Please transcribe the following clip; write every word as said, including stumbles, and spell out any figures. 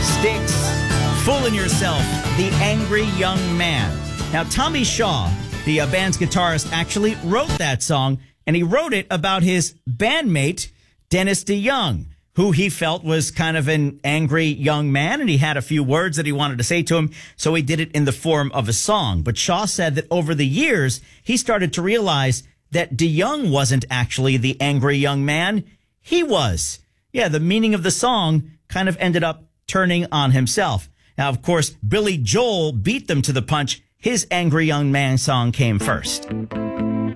Styx, Fooling Yourself, The Angry Young Man. Now, Tommy Shaw, the uh, band's guitarist, actually wrote that song, and he wrote it about his bandmate, Dennis DeYoung, who he felt was kind of an angry young man, and he had a few words that he wanted to say to him, so he did it in the form of a song. But Shaw said that over the years, he started to realize that DeYoung wasn't actually the angry young man. He was. Yeah, the meaning of the song kind of ended up turning on himself. Now, of course, Billy Joel beat them to the punch. His Angry Young Man song came first.